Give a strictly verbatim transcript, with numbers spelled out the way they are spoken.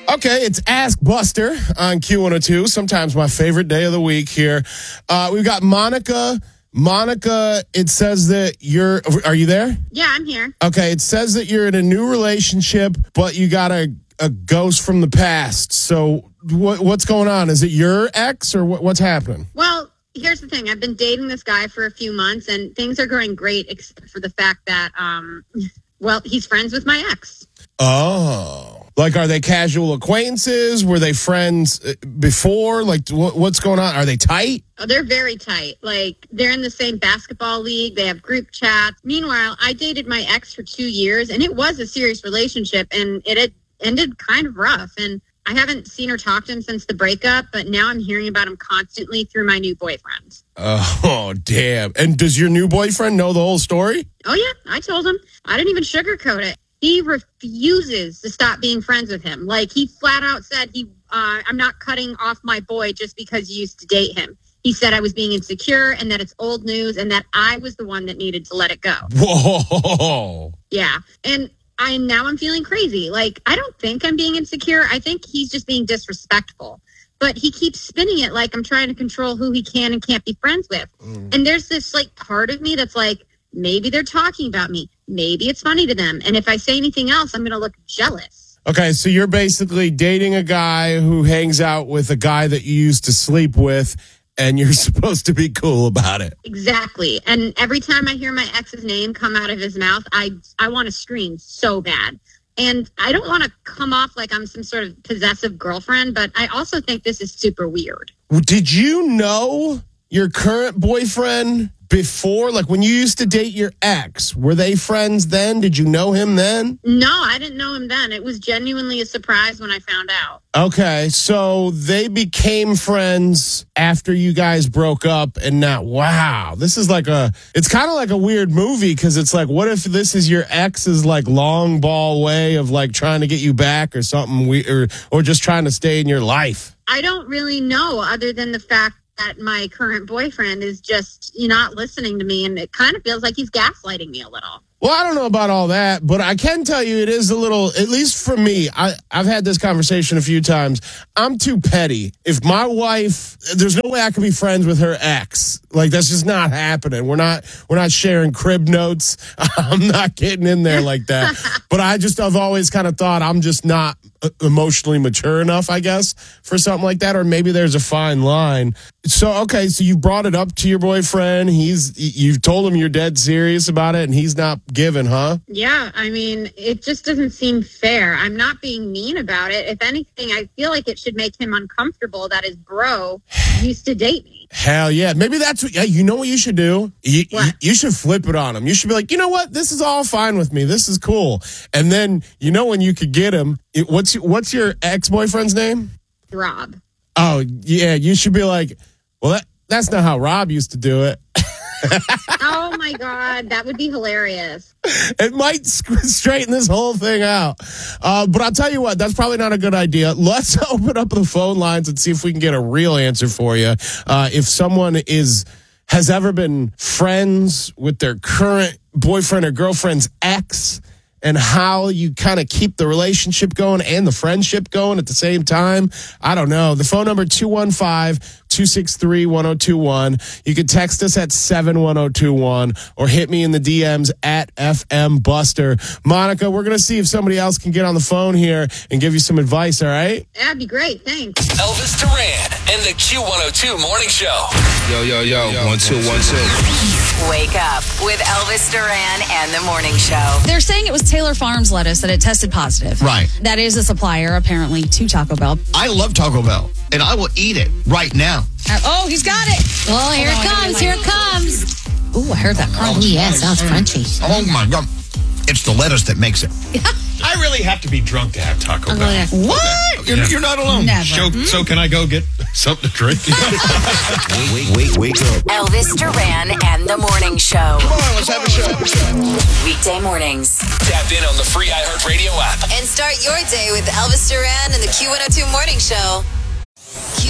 Okay, it's Ask Buster on Q one oh two. Sometimes my favorite day of the week here. Uh, we've got Monica. Monica, it says that you're, are you there? Yeah, I'm here. Okay, it says that you're in a new relationship, but you got a, a ghost from the past. So what, what's going on? Is it your ex or what, what's happening? Well, here's the thing. I've been dating this guy for a few months and things are going great except for the fact that, um, well, he's friends with my ex. Oh. Like, are they casual acquaintances? Were they friends before? Like, wh- what's going on? Are they tight? Oh, they're very tight. Like, they're in the same basketball league. They have group chats. Meanwhile, I dated my ex for two years, and it was a serious relationship, and it had ended kind of rough. And I haven't seen or talked to him since the breakup, but now I'm hearing about him constantly through my new boyfriend. Oh, damn. And does your new boyfriend know the whole story? Oh, yeah. I told him. I didn't even sugarcoat it. He refuses to stop being friends with him. Like, he flat out said, "He, uh, I'm not cutting off my boy just because you used to date him." He said I was being insecure and that it's old news and that I was the one that needed to let it go. Whoa. Yeah. And I now I'm feeling crazy. Like, I don't think I'm being insecure. I think he's just being disrespectful. But he keeps spinning it like I'm trying to control who he can and can't be friends with. Mm. And there's this, like, part of me that's like, maybe they're talking about me. Maybe it's funny to them. And if I say anything else, I'm going to look jealous. Okay, so you're basically dating a guy who hangs out with a guy that you used to sleep with, and you're supposed to be cool about it. Exactly. And every time I hear my ex's name come out of his mouth, I, I want to scream so bad. And I don't want to come off like I'm some sort of possessive girlfriend, but I also think this is super weird. Did you know your current boyfriend before? Like, when you used to date your ex, were they friends then? Did you know him then? No, I didn't know him then. It was genuinely a surprise when I found out. Okay, so they became friends after you guys broke up, and now, wow, this is like a, it's kind of like a weird movie, because it's like, what if this is your ex's like long ball way of like trying to get you back or something, we, or, or just trying to stay in your life? I don't really know, other than the fact that my current boyfriend is just not listening to me, and it kind of feels like he's gaslighting me a little. Well, I don't know about all that, but I can tell you it is a little, at least for me, I, I've had this conversation a few times. I'm too petty. If my wife, there's no way I can be friends with her ex. Like, that's just not happening. We're not, we're not sharing crib notes. I'm not getting in there like that. But I just, I've always kind of thought I'm just not emotionally mature enough, I guess, for something like that. Or maybe there's a fine line. So, okay, so you brought it up to your boyfriend. He's, you've told him you're dead serious about it, and he's not giving, huh? Yeah, I mean, it just doesn't seem fair. I'm not being mean about it. If anything, I feel like it should make him uncomfortable that his bro used to date me. Hell yeah. Maybe that's what, yeah, you know what you should do? You, what? you, you should flip it on him. You should be like, you know what? This is all fine with me. This is cool. And then, you know, when you could get him, it, what's, what's your ex-boyfriend's name? Rob. Oh, yeah. You should be like, well, that, that's not how Rob used to do it. Oh my God, that would be hilarious. It might straighten this whole thing out. Uh, but I'll tell you what, that's probably not a good idea. Let's open up the phone lines and see if we can get a real answer for you. Uh, if someone is has ever been friends with their current boyfriend or girlfriend's ex, and how you kind of keep the relationship going and the friendship going at the same time. I don't know. The phone number, two one five, two six three, one oh two one. You can text us at seven one oh two one or hit me in the D Ms at F M Buster. Monica, we're going to see if somebody else can get on the phone here and give you some advice, all right? That'd be great. Thanks. Elvis Duran and the Q one oh two Morning Show. Yo, yo, yo, yo. One, two, one, two. Wake up with Elvis Duran and the Morning Show. They're saying it was Taylor Farms lettuce that it tested positive. Right. That is a supplier, apparently, to Taco Bell. I love Taco Bell, and I will eat it right now. Uh, oh, he's got it. Oh, here Hold it on, comes. Here it comes. Ooh, I heard that crunch. Oh, yeah, it sounds crunchy. Oh, my God. It's the lettuce that makes it. I really have to be drunk to have Taco Oh, Bell. yeah. What? You're, Yeah. you're not alone. Never. So, so can I go get something to drink? Wait, wait, wake up. Elvis Duran and the Morning Show. Come on, let's have a show. Weekday mornings. Tap in on the free iHeartRadio app. And start your day with Elvis Duran and the Q one oh two Morning Show.